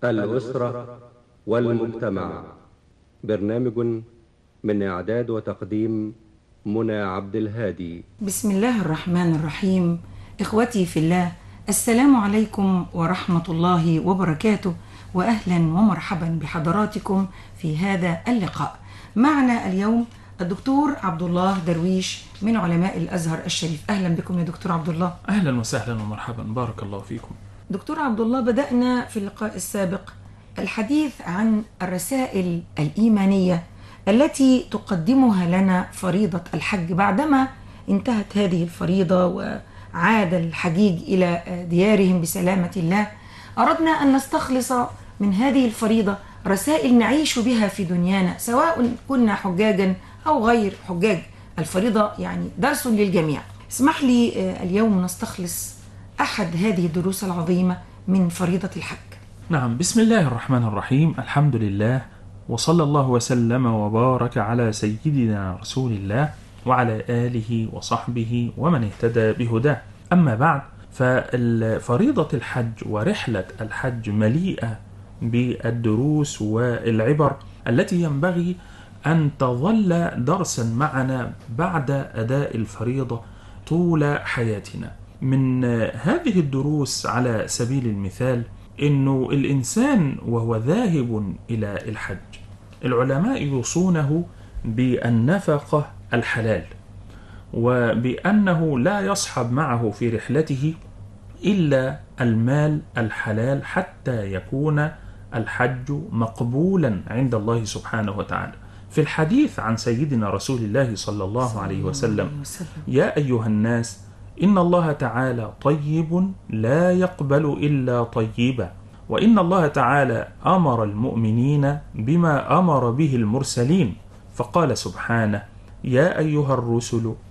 الأسرة والمجتمع. برنامج من إعداد وتقديم منى عبد الهادي. بسم الله الرحمن الرحيم. إخوتي في الله، السلام عليكم ورحمة الله وبركاته، وأهلا ومرحبا بحضراتكم في هذا اللقاء. معنا اليوم الدكتور عبد الله درويش من علماء الأزهر الشريف. أهلا بكم يا دكتور عبد الله. أهلا وسهلا ومرحبا، بارك الله فيكم. دكتور عبد الله، بدأنا في اللقاء السابق الحديث عن الرسائل الإيمانية التي تقدمها لنا فريضة الحج بعدما انتهت هذه الفريضة وعاد الحجيج إلى ديارهم بسلامة الله. أردنا أن نستخلص من هذه الفريضة رسائل نعيش بها في دنيانا، سواء كنا حجاجا أو غير حجاج. الفريضة يعني درس للجميع. اسمح لي اليوم نستخلص أحد هذه الدروس العظيمة من فريضة الحج. نعم، بسم الله الرحمن الرحيم. الحمد لله، وصلى الله وسلم وبارك على سيدنا رسول الله وعلى آله وصحبه ومن اهتدى بهداه. أما بعد، ففريضة الحج ورحلة الحج مليئة بالدروس والعبر التي ينبغي أن تظل درسا معنا بعد أداء الفريضة طول حياتنا. من هذه الدروس على سبيل المثال إنه الإنسان وهو ذاهب إلى الحج، العلماء يوصونه بالنفقة الحلال، وبأنه لا يصحب معه في رحلته إلا المال الحلال حتى يكون الحج مقبولا عند الله سبحانه وتعالى. في الحديث عن سيدنا رسول الله صلى الله عليه وسلم: يا أيها الناس، إن الله تعالى طيب لا يقبل إلا طيبا، وإن الله تعالى أمر المؤمنين بما أمر به المرسلين، فقال سبحانه: يا أيها الرسل